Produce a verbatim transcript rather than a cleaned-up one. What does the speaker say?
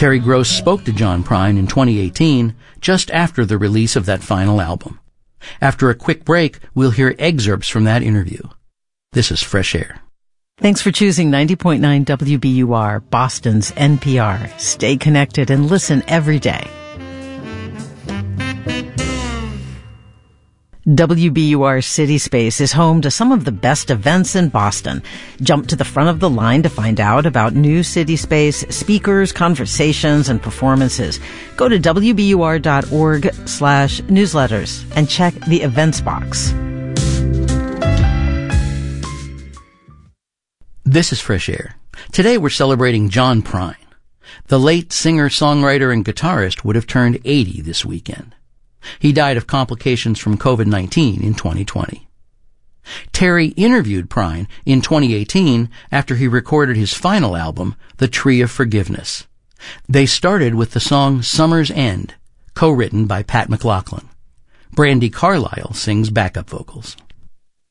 Terry Gross spoke to John Prine in twenty eighteen, just after the release of that final album. After a quick break, we'll hear excerpts from that interview. This is Fresh Air. Thanks for choosing ninety point nine W B U R, Boston's N P R. Stay connected and listen every day. W B U R City Space is home to some of the best events in Boston. Jump to the front of the line to find out about new City Space speakers, conversations, and performances. Go to W B U R dot org slash newsletters and check the events box. This is Fresh Air. Today we're celebrating John Prine. The late singer, songwriter, and guitarist would have turned eighty this weekend. He died of complications from covid nineteen in twenty twenty. Terry interviewed Prine in twenty eighteen after he recorded his final album, The Tree of Forgiveness. They started with the song Summer's End, co-written by Pat McLaughlin. Brandi Carlile sings backup vocals.